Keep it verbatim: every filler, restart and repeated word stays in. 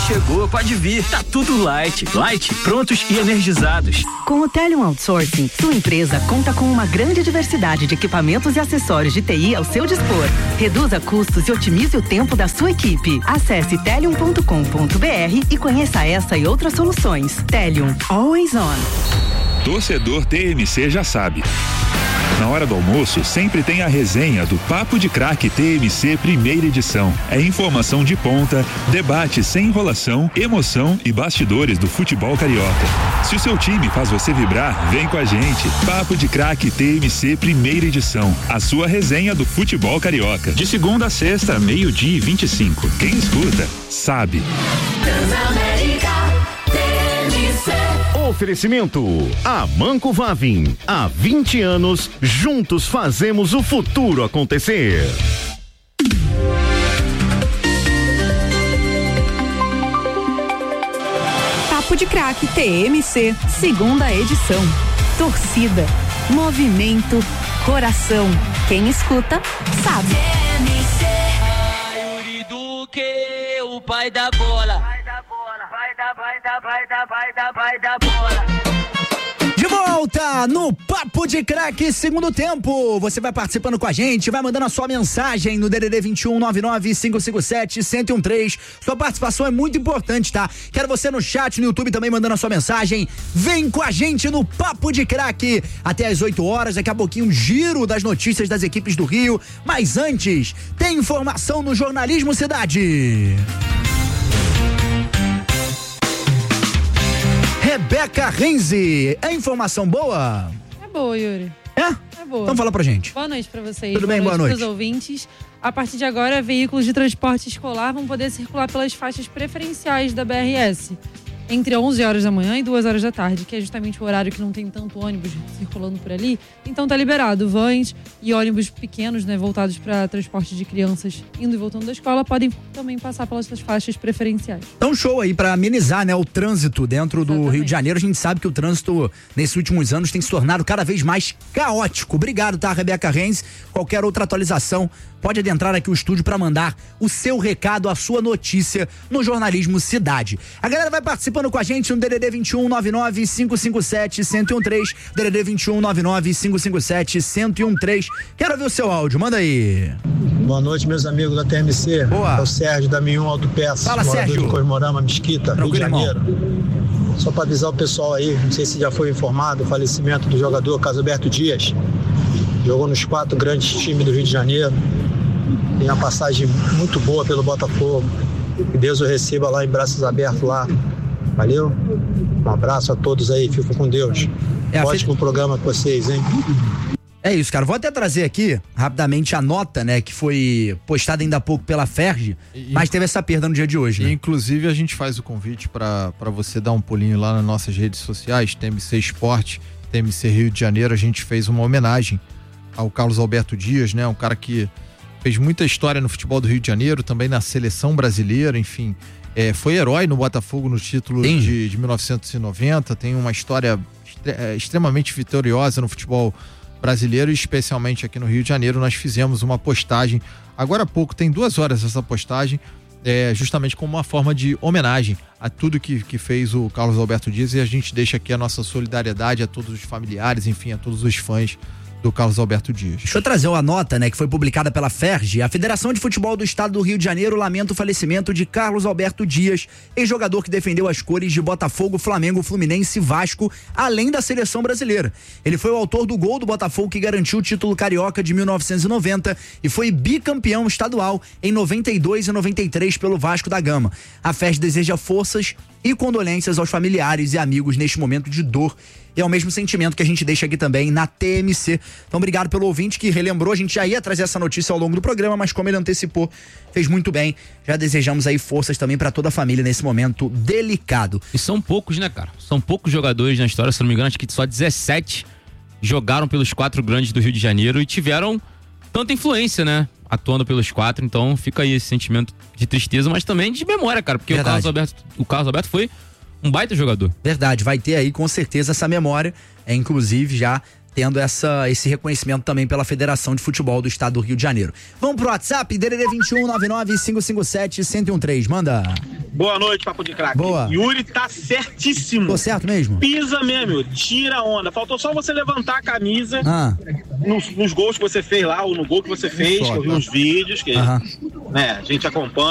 chegou, pode vir. Tá tudo Light. Light, prontos e energizados. Com o Telium Outsourcing, sua empresa conta com uma grande diversidade de equipamentos e acessórios de T I ao seu dispor. Reduza custos e otimize o tempo da sua equipe. Acesse telium ponto com ponto b r e conheça essa e outras soluções. Telium, always on. Torcedor T M C já sabe. Na hora do almoço, sempre tem a resenha do Papo de Craque T M C primeira edição. É informação de ponta, debate sem enrolação, emoção e bastidores do futebol carioca. Se o seu time faz você vibrar, vem com a gente. Papo de Craque T M C primeira edição. A sua resenha do futebol carioca. De segunda a sexta, meio-dia e vinte e cinco. Quem escuta, sabe. Oferecimento Amanco Vavin. Há vinte anos, juntos fazemos o futuro acontecer. Papo de Craque T M C, segunda edição. Torcida, movimento, coração. Quem escuta, sabe. T M C, Yuri Duque, o pai da bola. Vai dar, vai dar, vai dar, vai dar, vai dar bola. De volta no Papo de Craque, segundo tempo. Você vai participando com a gente, vai mandando a sua mensagem no D D D vinte e um, nove nove cinco cinco sete, um zero um três. Sua participação é muito importante, tá? Quero você no chat, no YouTube também mandando a sua mensagem. Vem com a gente no Papo de Craque até às oito horas. Daqui a pouquinho um giro das notícias das equipes do Rio. Mas antes, tem informação no Jornalismo Cidade. Rebeca Renzi, é informação boa? É boa, Yuri. É? É boa. Então fala pra gente. Boa noite pra vocês. Tudo bem, boa noite. Boa noite pros ouvintes. A partir de agora, veículos de transporte escolar vão poder circular pelas faixas preferenciais da B R S. Entre onze horas da manhã e duas horas da tarde, que é justamente o horário que não tem tanto ônibus circulando por ali. Então tá liberado. Vans e ônibus pequenos, né, voltados para transporte de crianças indo e voltando da escola, podem também passar pelas faixas preferenciais. Então show aí para amenizar, né, o trânsito dentro do Exatamente. Rio de Janeiro. A gente sabe que o trânsito nesses últimos anos tem se tornado cada vez mais caótico. Obrigado, tá, Rebeca Renz. Qualquer outra atualização, pode adentrar aqui o estúdio para mandar o seu recado, a sua notícia no Jornalismo Cidade. A galera vai participando com a gente no D D D vinte e um, nove nove cinco cinco sete, um zero um três, D D D vinte e um, nove nove cinco cinco sete, um zero um três. Quero ouvir o seu áudio, manda aí. Boa noite, meus amigos da T M C. Boa. É o Sérgio da Mion Autopeças. Fala, morador Sérgio. de Cosmorama, Mesquita, Rio de Janeiro. Só para avisar o pessoal aí, não sei se já foi informado, o falecimento do jogador Carlos Alberto Dias. Jogou nos quatro grandes times do Rio de Janeiro. Tem uma passagem muito boa pelo Botafogo. Que Deus o receba lá em braços abertos lá. Valeu? Um abraço a todos aí, fico com Deus. É, Ótimo fe... programa com vocês, hein? É isso, cara. Vou até trazer aqui, rapidamente, a nota, né, que foi postada ainda há pouco pela Ferg, e, mas teve essa perda no dia de hoje, e né? Inclusive, a gente faz o convite para você dar um pulinho lá nas nossas redes sociais, T M C Esporte, T M C Rio de Janeiro. A gente fez uma homenagem ao Carlos Alberto Dias, né? Um cara que fez muita história no futebol do Rio de Janeiro, também na seleção brasileira, enfim. É, foi herói no Botafogo no título de, de mil novecentos e noventa, tem uma história extre- é, extremamente vitoriosa no futebol brasileiro, e especialmente aqui no Rio de Janeiro. Nós fizemos uma postagem, agora há pouco, tem duas horas essa postagem, é, justamente como uma forma de homenagem a tudo que, que fez o Carlos Alberto Dias, e a gente deixa aqui a nossa solidariedade a todos os familiares, enfim, a todos os fãs do Carlos Alberto Dias. Deixa eu trazer uma nota, né, que foi publicada pela Ferg. A Federação de Futebol do Estado do Rio de Janeiro lamenta o falecimento de Carlos Alberto Dias, ex-jogador que defendeu as cores de Botafogo, Flamengo, Fluminense e Vasco, além da seleção brasileira. Ele foi o autor do gol do Botafogo que garantiu o título carioca de mil novecentos e noventa e foi bicampeão estadual em noventa e dois e noventa e três pelo Vasco da Gama. A Ferg deseja forças e condolências aos familiares e amigos neste momento de dor. E é o mesmo sentimento que a gente deixa aqui também na T M C. Então, obrigado pelo ouvinte que relembrou. A gente já ia trazer essa notícia ao longo do programa, mas como ele antecipou, fez muito bem. Já desejamos aí forças também para toda a família nesse momento delicado. E são poucos, né, cara? São poucos jogadores na história, se não me engano, acho que só dezessete jogaram pelos quatro grandes do Rio de Janeiro e tiveram tanta influência, né? Atuando pelos quatro, então fica aí esse sentimento de tristeza, mas também de memória, cara, porque o Carlos Alberto, o Carlos Alberto foi um baita jogador. Verdade, vai ter aí com certeza essa memória, é, inclusive já tendo essa, esse reconhecimento também pela Federação de Futebol do Estado do Rio de Janeiro. Vamos pro WhatsApp, D D D vinte e um, nove nove cinco cinco sete, um zero um três, manda. Boa noite, Papo de Craque. Boa. Yuri tá certíssimo. Tô certo mesmo? Pisa mesmo, tira a onda. Faltou só você levantar a camisa ah. nos, nos gols que você fez lá, ou no gol que você fez, Só, que eu vi tá? uns vídeos, que Aham. né, a gente acompanha.